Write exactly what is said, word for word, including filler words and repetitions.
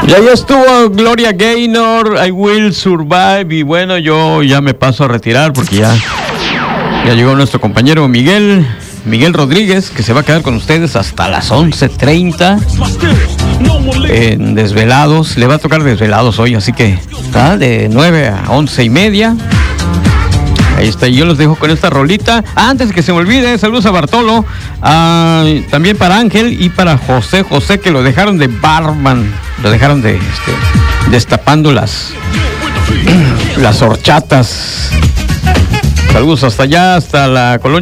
Y ahí estuvo Gloria Gaynor, I Will Survive. Y bueno, yo ya me paso a retirar porque ya, ya llegó nuestro compañero Miguel, Miguel Rodríguez, que se va a quedar con ustedes hasta las once treinta en Desvelados. Le va a tocar Desvelados hoy, así que ¿ah? de nueve a once y media. Ahí está, y yo los dejo con esta rolita. Ah, antes que se me olvide, saludos a Bartolo, ah, también para Ángel y para José José, que lo dejaron de barman, lo dejaron de este, destapando las las horchatas. Saludos hasta allá, hasta la colonia